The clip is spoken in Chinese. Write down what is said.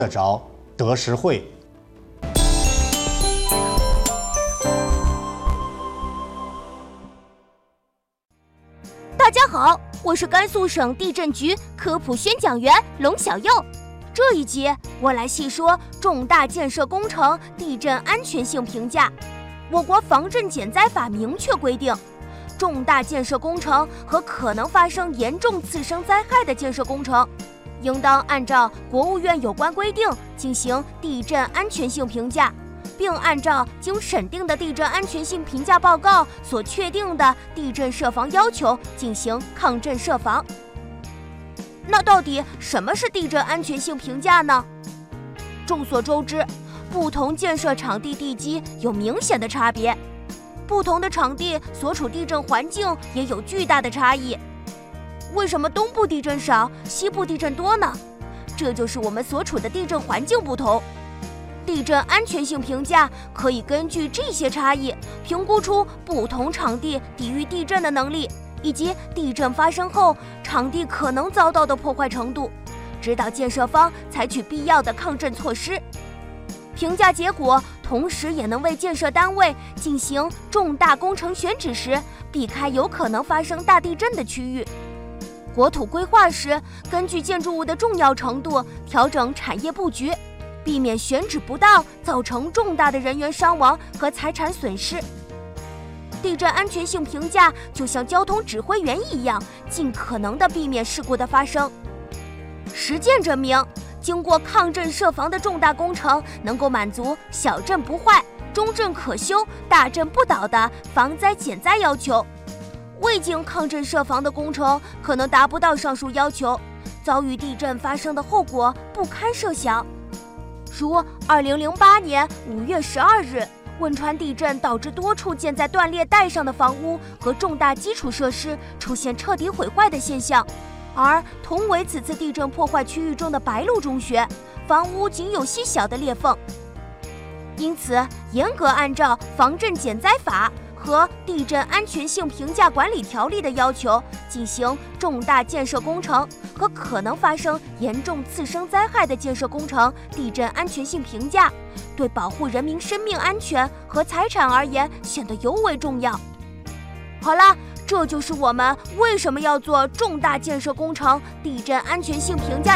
得着得实惠。 大家好，我是甘肃省地震局科普宣讲员龙小佑。这一集我来细说重大建设工程地震安全性评价。我国防震减灾法明确规定，重大建设工程和可能发生严重次生灾害的建设工程，应当按照国务院有关规定进行地震安全性评价，并按照经审定的地震安全性评价报告所确定的地震设防要求进行抗震设防。那到底什么是地震安全性评价呢？众所周知，不同建设场地地基有明显的差别，不同的场地所处地震环境也有巨大的差异。为什么东部地震少，西部地震多呢？这就是我们所处的地震环境不同。地震安全性评价可以根据这些差异，评估出不同场地抵御地震的能力，以及地震发生后场地可能遭到的破坏程度，指导建设方采取必要的抗震措施。评价结果同时也能为建设单位进行重大工程选址时避开有可能发生大地震的区域。国土规划时，根据建筑物的重要程度调整产业布局，避免选址不当造成重大的人员伤亡和财产损失。地震安全性评价就像交通指挥员一样，尽可能地避免事故的发生。实践证明，经过抗震设防的重大工程能够满足小震不坏、中震可修、大震不倒的防灾减灾要求。未经抗震设防的工程可能达不到上述要求，遭遇地震发生的后果不堪设想。如2008年5月12日，汶川地震导致多处建在断裂带上的房屋和重大基础设施出现彻底毁坏的现象。而同为此次地震破坏区域中的白鹿中学，房屋仅有细小的裂缝。因此，严格按照防震减灾法和地震安全性评价管理条例的要求进行重大建设工程和可能发生严重次生灾害的建设工程地震安全性评价，对保护人民生命安全和财产而言显得尤为重要。好了，这就是我们为什么要做重大建设工程地震安全性评价